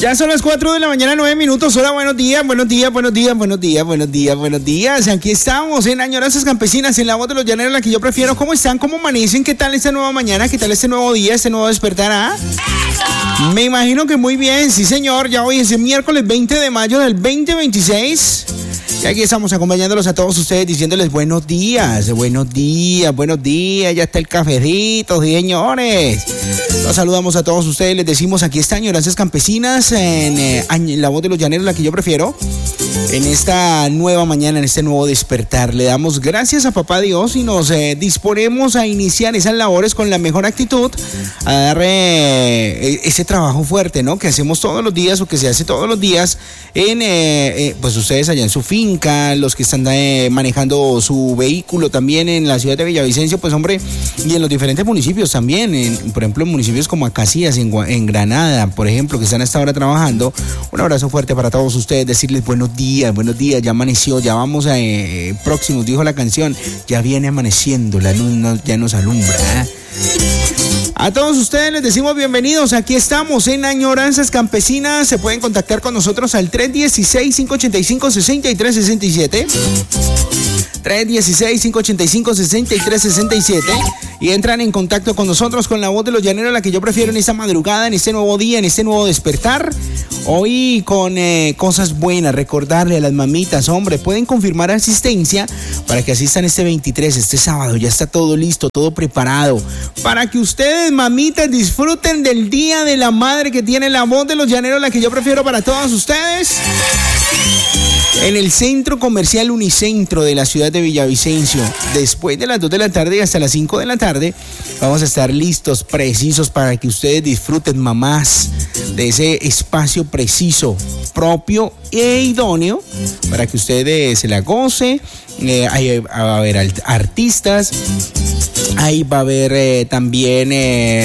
Ya son las 4 de la mañana, 9 minutos. Hola, buenos días, buenos días, buenos días, buenos días, buenos días, buenos días. Aquí estamos en Añoranzas Campesinas, en la voz de los llaneros, la que yo prefiero. ¿Cómo están? ¿Cómo amanecen? ¿Qué tal esta nueva mañana? ¿Qué tal este nuevo día, este nuevo despertar? ¿Ah? Me imagino que muy bien, sí señor. Ya hoy es el miércoles 20 de mayo del 2026. Y aquí estamos acompañándolos a todos ustedes, diciéndoles buenos días, buenos días, buenos días. Ya está el cafecito, sí, señores. Los saludamos a todos ustedes, les decimos aquí está Añoranzas Campesinas en la voz de los llaneros, la que yo prefiero. En esta nueva mañana, en este nuevo despertar, le damos gracias a Papá Dios y nos disponemos a iniciar esas labores con la mejor actitud, a dar ese trabajo fuerte, ¿no? Que hacemos todos los días o que se hace todos los días pues ustedes allá en su finca, los que están manejando su vehículo también en la ciudad de Villavicencio, pues hombre, y en los diferentes municipios también, por ejemplo en municipios como Acacías, en Granada, por ejemplo, que están hasta ahora trabajando. Un abrazo fuerte para todos ustedes, decirles buenos días, ya amaneció, ya vamos a próximos, dijo la canción, ya viene amaneciendo, la luz ya nos alumbra. A todos ustedes les decimos bienvenidos, aquí estamos en Añoranzas Campesinas. Se pueden contactar con nosotros al 316-585-6367 316-585-6367 y entran en contacto con nosotros, con la voz de los llaneros, la que yo prefiero en esta madrugada, en este nuevo día, en este nuevo despertar. Hoy con cosas buenas, recordarle a las mamitas, hombre, pueden confirmar asistencia para que asistan este 23, este sábado. Ya está todo listo, todo preparado para que ustedes, mamitas, disfruten del Día de la Madre que tiene la voz de los llaneros, la que yo prefiero para todos ustedes. En el Centro Comercial Unicentro de la ciudad de Villavicencio, después de las 2 de la tarde y hasta las 5 de la tarde, vamos a estar listos, precisos, para que ustedes disfruten, mamás, de ese espacio preciso, propio e idóneo, para que ustedes se la goce. Ahí va a haber artistas, ahí va a haber también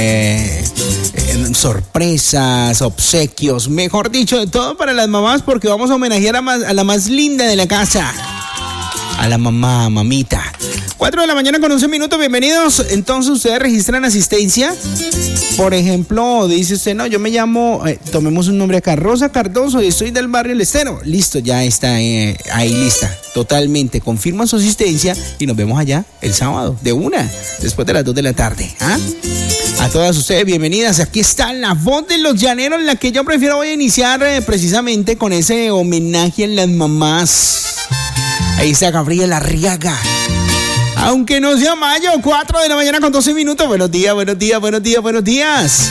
sorpresas, obsequios, mejor dicho, de todo para las mamás, porque vamos a homenajear a la más linda de la casa, a la mamita. 4 de la mañana con 11 minutos, bienvenidos. Entonces ustedes registran asistencia. Por ejemplo, dice usted, no, yo me llamo, tomemos un nombre acá, Rosa Cardoso, y estoy del barrio El Estero. Listo, ya está ahí lista, totalmente. Confirma su asistencia y nos vemos allá el sábado, de 1, después de las 2 de la tarde. ¿Ah? A todas ustedes, bienvenidas. Aquí está la voz de los llaneros, la que yo prefiero. Voy a iniciar precisamente con ese homenaje a las mamás. Ahí está Gabriela Arriaga. Aunque no sea mayo, 4 de la mañana con 12 minutos. Buenos días, buenos días, buenos días, buenos días.